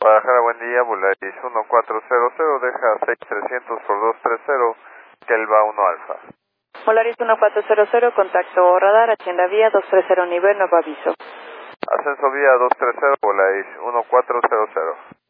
Guadalajara, buen día, Volaris 1400, deja 6300 por 230, Kelva 1 Alfa. Volaris 1400, contacto radar, atienda vía 230 nivel, nuevo aviso. Ascenso vía 230, Volaris 1400.